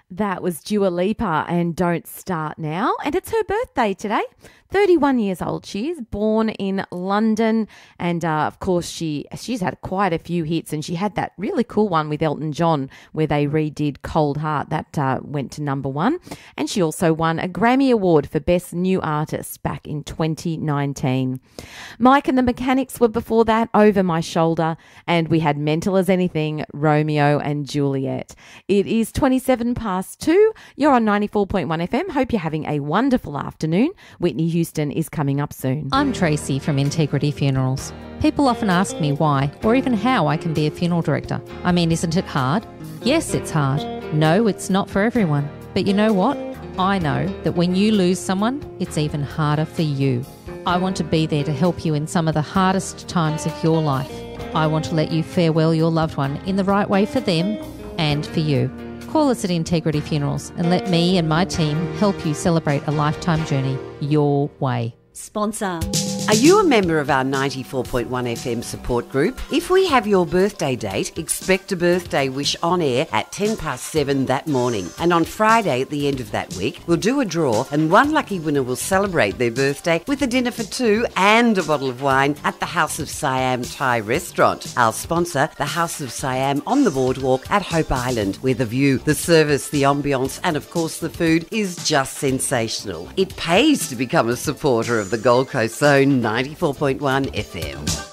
That was Dua Lipa and Don't Start Now. And it's her birthday today. 31 years old she is, born in London. And, of course, she's had quite a few hits. And she had that really cool one with Elton John where they redid Cold Heart. That went to number one. And she also won a Grammy Award for Best New Artist back in 2019. Mike and the Mechanics were before that, Over My Shoulder. And we had Mental as Anything, Romeo and Juliet. It is 27 past 2. You're on 94.1 FM. Hope you're having a wonderful afternoon. Whitney Houston is coming up soon. I'm Tracy from Integrity Funerals. People often ask me why or even how I can be a funeral director. I mean, isn't it hard? Yes, it's hard. No, it's not for everyone. But you know what? I know that when you lose someone, it's even harder for you. I want to be there to help you in some of the hardest times of your life. I want to let you farewell your loved one in the right way for them and for you. Call us at Integrity Funerals and let me and my team help you celebrate a lifetime journey your way. Sponsor. Are you a member of our 94.1 FM support group? If we have your birthday date, expect a birthday wish on air at 10 past 7 that morning. And on Friday at the end of that week, we'll do a draw and one lucky winner will celebrate their birthday with a dinner for two and a bottle of wine at the House of Siam Thai restaurant. Our sponsor, the House of Siam on the boardwalk at Hope Island, where the view, the service, the ambience and of course the food is just sensational. It pays to become a supporter of the Gold Coast Zone 94.1 FM.